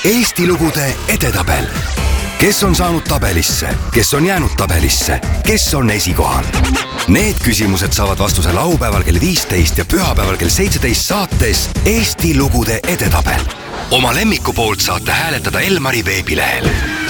Eesti lugude edetabel. Kes on saanud tabelisse, kes on jäänud tabelisse, kes on esikohal? Need küsimused saavad vastuse laupäeval kell 15 ja pühapäeval kell 17 saates Eesti lugude edetabel. Oma lemmiku poolt saate hääletada Elmari veebilehel.